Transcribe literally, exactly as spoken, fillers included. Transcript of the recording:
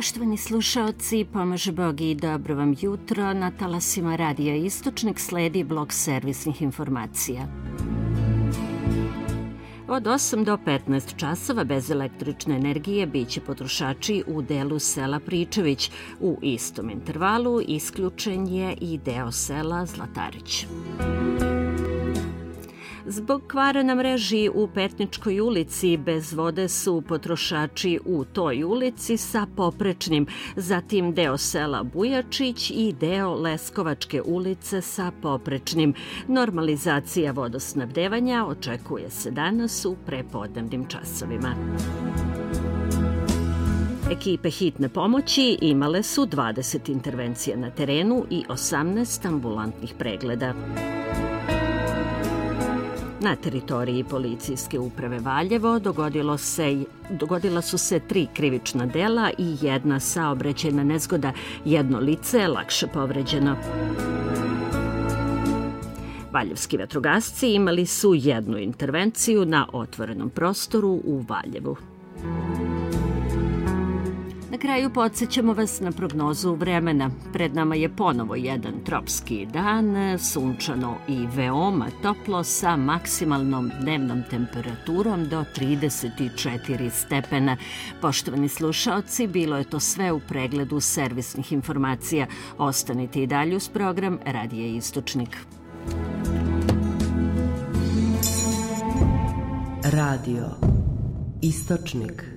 Poštovani slušaoci, pomaže Bog i dobro vam jutro. Na talasima Radija Istočnik sledi blok servisnih informacija. Od osam do petnaest časova bez električne energije biće potrošači u delu sela Pričević. U istom intervalu isključen je i deo sela Zlatarić. Zbog kvara na mreži u Petničkoj ulici bez vode su potrošači u toj ulici sa Poprečnim, zatim deo sela Bujačić i deo Leskovačke ulice sa Poprečnim. Normalizacija vodosnabdevanja očekuje se danas u prepodnevnim časovima. Ekipe hitne pomoći imale su dvadeset intervencija na terenu i osamnaest ambulantnih pregleda. Na teritoriji policijske uprave Valjevo dogodilo se, dogodila su se tri krivična dela i jedna saobraćajna nezgoda. Jedno lice je lakše povređeno. Valjevski vatrogasci imali su jednu intervenciju na otvorenom prostoru u Valjevu. Na kraju podsjećamo vas na prognozu vremena. Pred nama je ponovo jedan tropski dan, sunčano i veoma toplo sa maksimalnom dnevnom temperaturom do trideset četiri stepena. Poštovani slušaoci, bilo je to sve u pregledu servisnih informacija. Ostanite i dalje uz program Radija Istočnik. Radio Istočnik.